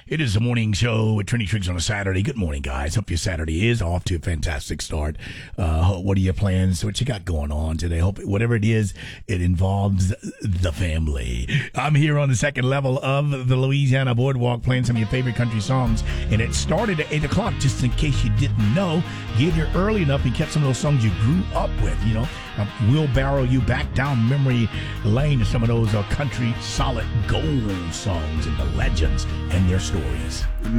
It is the morning show with Trini Triggs on a Saturday. Good morning, guys. Hope your Saturday is off to a fantastic start. What are your plans? What you got going on today? Hope whatever it is, it involves the family. I'm here on the second level of the Louisiana Boardwalk playing some of your favorite country songs. And it started at 8 o'clock, just in case you didn't know. Get here early enough and catch some of those songs you grew up with, you know. We'll barrel you back down memory lane to some of those country solid gold songs and the legends and their stories.